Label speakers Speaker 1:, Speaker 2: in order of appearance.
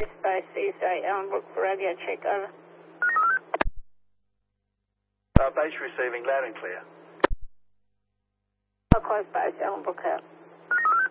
Speaker 1: Space CSA Ellenbrook for radio check, over.
Speaker 2: Base receiving loud and clear.
Speaker 1: Close base, Ellenbrook out.